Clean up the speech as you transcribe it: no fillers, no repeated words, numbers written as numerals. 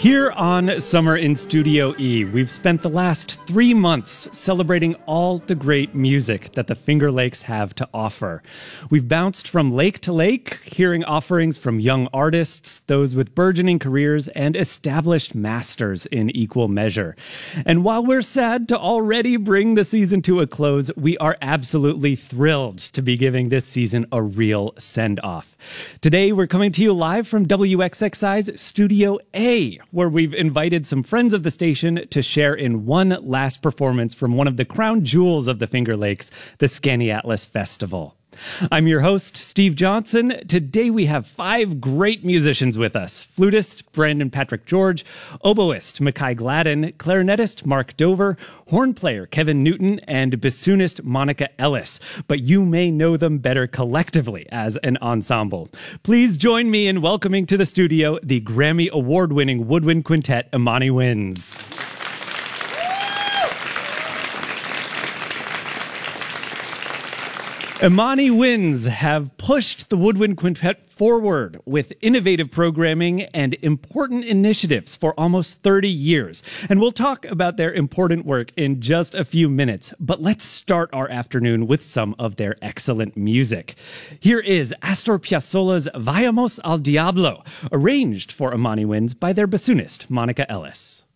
Here on Summer in Studio E, we've spent the last 3 months celebrating all the great music that the Finger Lakes have to offer. We've bounced from lake to lake, hearing offerings from young artists, those with burgeoning careers, and established masters in equal measure. And while we're sad to already bring the season to a close, we are absolutely thrilled to be giving this season a real send-off. Today, we're coming to you live from WXXI's Studio A, where we've invited some friends of the station to share in one last performance from one of the crown jewels of the Finger Lakes, the Skaneateles Festival. I'm your host, Steve Johnson. Today we have 5 great musicians with us. Flutist Brandon Patrick George, oboist Makai Gladden, clarinetist Mark Dover, horn player Kevin Newton, and bassoonist Monica Ellis. But you may know them better collectively as an ensemble. Please join me in welcoming to the studio the Grammy Award-winning woodwind quintet Imani Winds. Imani Winds have pushed the Woodwind Quintet forward with innovative programming and important initiatives for almost 30 years. And we'll talk about their important work in just a few minutes. But let's start our afternoon with some of their excellent music. Here is Astor Piazzolla's Vayamos al Diablo, arranged for Imani Winds by their bassoonist, Monica Ellis.